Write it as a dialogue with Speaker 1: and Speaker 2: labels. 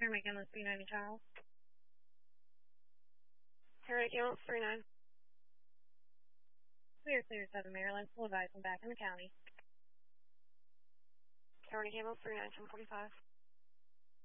Speaker 1: Paramedic Ambulance 390 Charles.
Speaker 2: Paramedic Ambulance 39.
Speaker 1: We are clear 7 Maryland. Full advice and back in the county.
Speaker 2: Paramedic Ambulance 39, 1045.